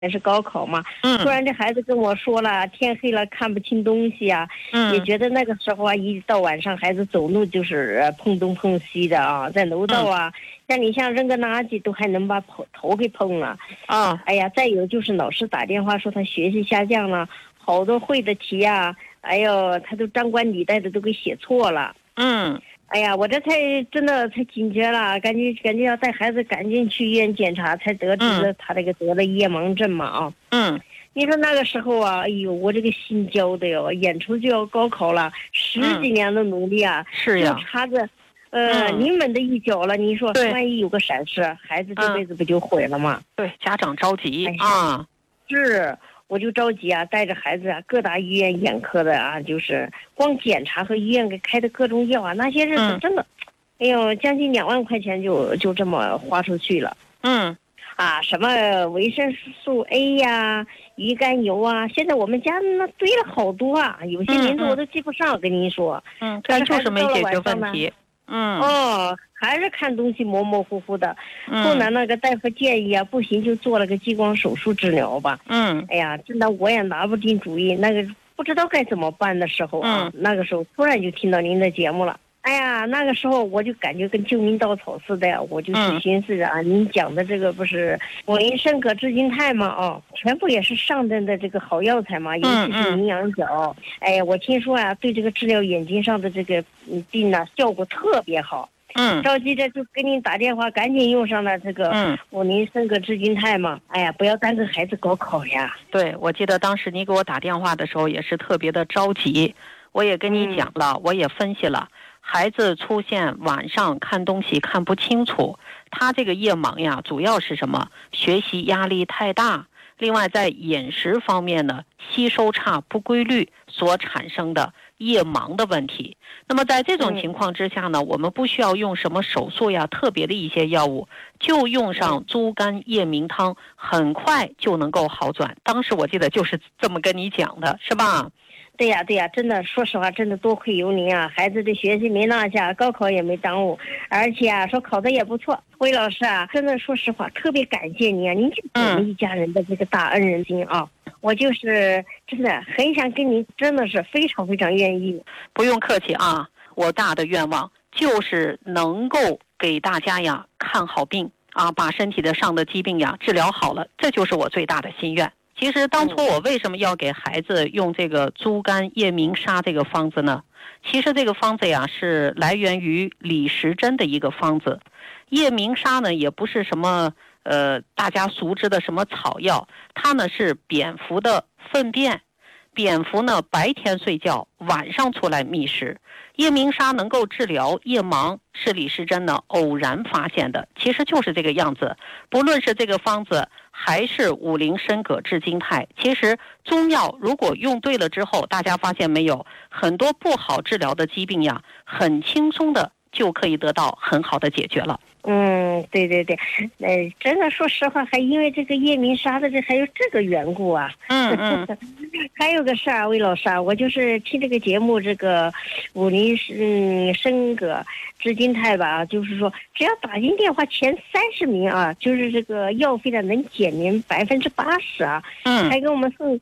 也是高考嘛，突嗯然这孩子跟我说了，天黑了看不清东西啊，也嗯觉得那个时候啊，一到晚上孩子走路就是碰东碰西的啊，在楼道啊，像扔个垃圾都还能把头给碰了。 啊哎呀，再有就是老师打电话说他学习下降了，好多会的题啊，哎呦，他都张冠李戴的都给写错了。 嗯哎呀，我这真的才警觉了，感觉要带孩子赶紧去医院检查，才得知了他这个得了夜盲症嘛啊。 嗯你说那个时候啊，哎呦，我这个心焦的哟，眼瞅就要高考了，10几年的努力啊，就是呀， 差着临门的一脚了。你说对万一有个闪失，孩子这辈子不就毁了吗？ 对，家长着急哎啊。 是，我就着急啊，带着孩子啊，各大医院眼科的啊，就是光检查和医院给开的各种药啊，那些日子真的，哎呦，将近2万块钱就这么花出去了。 嗯啊，什么维生素 A 呀、鱼肝油啊，现在我们家那堆了好多啊，有些名字我都记不上，跟您说。 但就是没解决问题。 哦，还是看东西模模糊糊的。后来那个大夫建议啊，不行就做了个激光手术治疗吧。哎呀，真的我也拿不定主意，那个不知道该怎么办的时候啊，那个时候突然就听到您的节目了。哎呀，那个时候我就感觉跟救命稻草似的呀，我就去寻思着啊，您讲的这个不是我林参葛智金肽吗？哦，全部也是上等的这个好药材嘛，尤其是营养角。哎呀，我听说啊，对这个治疗眼睛上的这个病呢，效果特别好。着急着就给您打电话，赶紧用上了这个我林参葛智金肽嘛。哎呀，不要耽搁孩子高考呀。 对，我记得当时你给我打电话的时候也是特别的着急，我也跟你讲了，我也分析了。孩子出现晚上看东西看不清楚，他这个夜盲呀，主要是什么？学习压力太大，另外在饮食方面呢，吸收差不规律所产生的夜盲的问题。那么在这种情况之下呢，我们不需要用什么手术呀，特别的一些药物，就用上猪肝夜明汤，很快就能够好转。当时我记得就是这么跟你讲的，是吧？ 对呀，真的，说实话，真的多亏有您啊！孩子的学习没落下，高考也没耽误，而且啊，说考得也不错。魏老师啊，真的说实话，特别感谢您啊！您就是我们一家人的这个大恩人心啊！我就是真的很想跟您，真的是非常非常愿意。 不用客气啊！我大的愿望就是能够给大家呀看好病啊，把身体的上的疾病呀治疗好了，这就是我最大的心愿。其实当初我为什么要给孩子用这个猪肝夜明砂这个方子呢？其实这个方子呀是来源于李时珍的一个方子。夜明砂呢也不是什么大家熟知的什么草药，它呢是蝙蝠的粪便。蝙蝠呢白天睡觉，晚上出来觅食。夜明砂能够治疗夜盲，是李时珍呢偶然发现的，其实就是这个样子。不论是这个方子还是五苓参葛智金肽，其实中药如果用对了之后，大家发现没有，很多不好治疗的疾病呀，很轻松的就可以得到很好的解决了。 对，真的说实话，还因为这个夜明砂的还有这个缘故啊。还有个事儿啊，魏老师啊，我就是听这个节目，这个五苓参葛智金肽吧，就是说只要打进电话前30名啊，就是这个药费呢能减免80%啊。还给我们送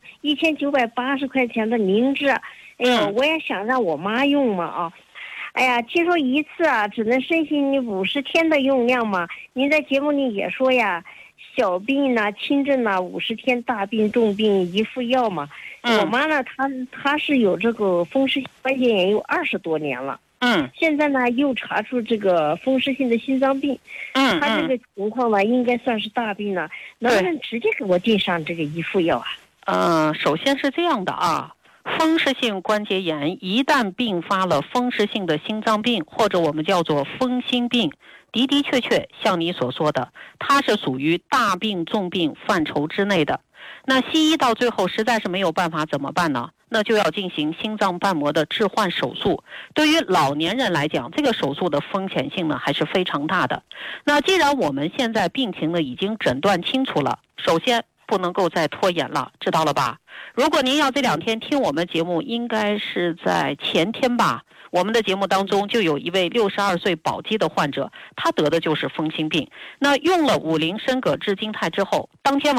1980块钱的灵芝。哎呦，我也想让我妈用嘛啊。哎呀，听说一次啊只能盛行50天的用量嘛。您在节目里也说呀，小病呐、轻症呐，50天，大病重病一副药嘛。我妈呢，她是有这个风湿关节炎有20多年了。现在呢又查出这个风湿性的心脏病。她这个情况呢应该算是大病了，能不能直接给我订上这个一副药啊？ 首先是这样的啊。风湿性关节炎一旦并发了风湿性的心脏病，或者我们叫做风心病，的确像你所说的，它是属于大病重病范畴之内的。那西医到最后实在是没有办法怎么办呢？那就要进行心脏瓣膜的置换手术。对于老年人来讲，这个手术的风险性呢还是非常大的。那既然我们现在病情呢已经诊断清楚了，首先不能够再拖延了，知道了吧？如果您要这2天听我们节目，应该是在前天吧，我们的节目当中就有一位62岁宝鸡的患者，他得的就是风心病。那用了五苓参葛智金肽之后，当天晚上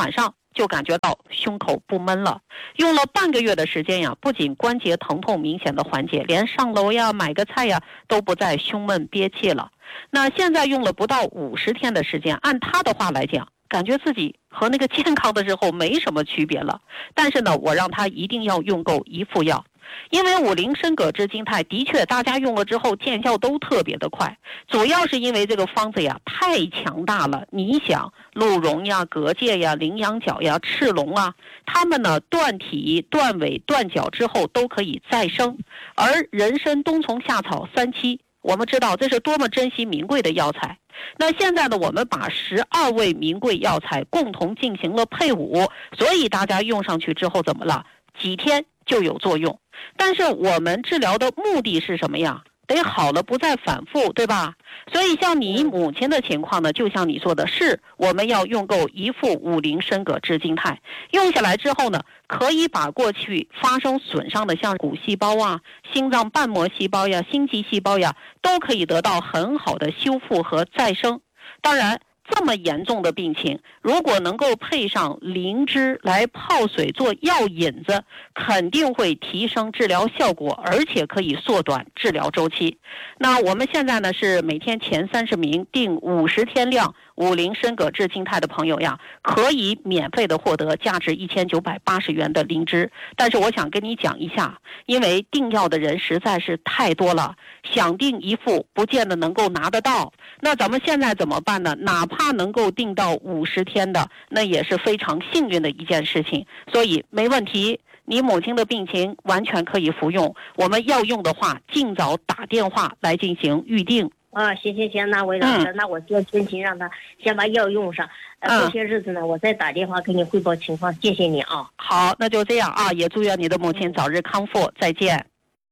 就感觉到胸口不闷了。用了半个月的时间呀，不仅关节疼痛明显的缓解，连上楼呀、买个菜呀都不再胸闷憋气了。那现在用了不到50天的时间，按他的话来讲，感觉自己和那个健康的时候没什么区别了。但是呢，我让他一定要用够一副药。因为50参膈质金肽的确大家用了之后见效都特别的快，主要是因为这个方子呀太强大了。你想鹿茸呀、蛤蚧呀、羚羊角呀、赤龙啊，它们呢断体、断尾、断脚之后都可以再生，而人参、冬虫夏草、三七，我们知道这是多么珍惜名贵的药材。那现在呢，我们把12味名贵药材共同进行了配伍，所以大家用上去之后怎么了？几天就有作用。但是我们治疗的目的是什么呀？得好了不再反复，对吧？所以像你母亲的情况呢，就像你说的，是我们要用够一副50参膈质金肽，用下来之后呢，可以把过去发生损伤的像骨细胞啊、心脏瓣膜细胞呀、心肌细胞呀，都可以得到很好的修复和再生。当然这么严重的病情，如果能够配上灵芝来泡水做药引子，肯定会提升治疗效果，而且可以缩短治疗周期。那我们现在呢是每天前30名定50天量50参膈质金肽的朋友呀，可以免费的获得价值1980元的灵芝。但是我想跟你讲一下，因为订药的人实在是太多了，想订一副不见得能够拿得到。那咱们现在怎么办呢？哪怕能够订到50天的，那也是非常幸运的一件事情。所以没问题，你母亲的病情完全可以服用。我们要用的话，尽早打电话来进行预定。 行，那韦老师，那我就申请让他先把药用上。过些日子呢，我再打电话给你汇报情况。谢谢你啊。 好，那就这样啊，也祝愿你的母亲早日康复。再见。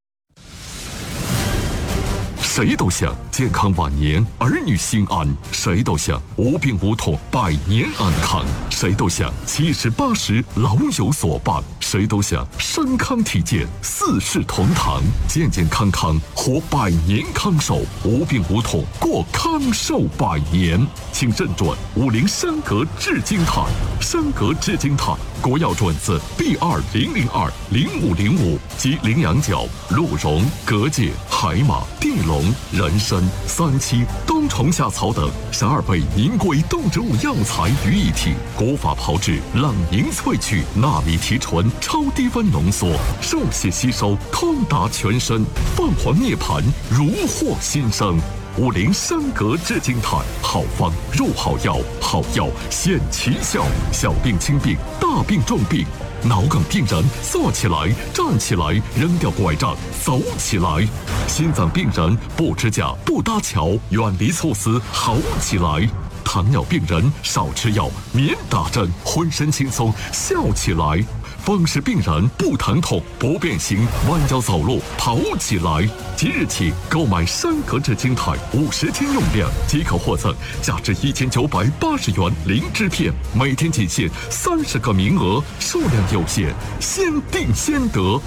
谁都想健康晚年，儿女心安；谁都想无病无痛，百年安康；谁都想70、80老有所伴；谁都想身康体健，四世同堂，健健康康活百年康寿，无病无痛过康寿百年。请认准50参膈质金肽，参膈质金肽国药准字 B20020505 及羚羊角、鹿茸、蛤蚧、海马、地龙、人参、三七、冬虫夏草等12味名贵动植物药材于一体，古法炮制，冷凝萃取，纳米提纯，超低温浓缩，入血吸收，通达全身，凤凰涅槃，如获新生。50参膈质金肽，好方入好药，好药显奇效，小病轻病，大病重病。脑梗病人坐起来、站起来，扔掉拐杖，走起来；心脏病人不支架、不搭桥，远离猝死，好起来；糖尿病人少吃药，免打针，浑身轻松，笑起来；风湿病人不疼痛、不变形，弯腰走路，跑起来。即日起购买参膈质金肽50天用量，即可获赠价值1980元灵芝片，每天仅限30个名额，数量有限，先订先得。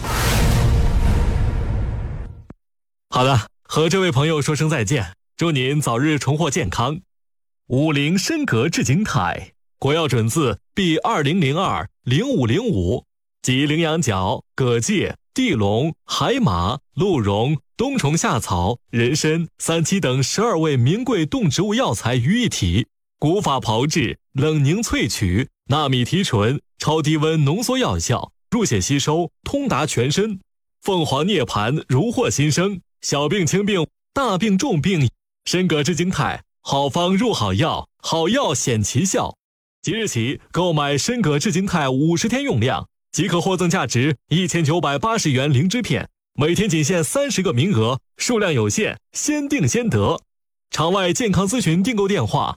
好的，和这位朋友说声再见，祝您早日重获健康。50参膈质金肽，国药准字 B20020505，及羚羊角、蛤蚧、地龙、海马、鹿茸、冬虫夏草、人参、三七等12味名贵动植物药材于一体，古法炮制，冷凝萃取，纳米提纯，超低温浓缩药效，入血吸收，通达全身。凤凰涅槃，如获新生。小病轻病，大病重病，参膈质金肽，好方入好药，好药显奇效。即日起购买参膈质金肽50天用量，即可获赠价值1980元灵芝片，每天仅限30个名额，数量有限，先订先得。场外健康咨询订购电话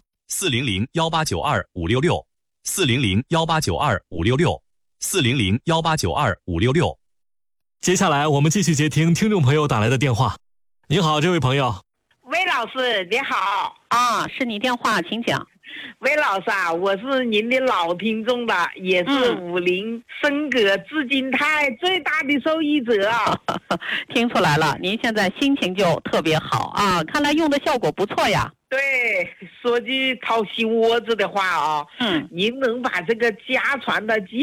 ：400-1892-566，400-1892-566，400-1892-566。接下来我们继续接听听众朋友打来的电话。你好，这位朋友。 魏老师你好啊，是你电话，请讲。 魏老师啊，我是您的老听众了，也是50升格至今肽最大的受益者啊。 听出来了，您现在心情就特别好啊，看来用的效果不错呀。 对，说句掏心窝子的话啊，您能把这个家传的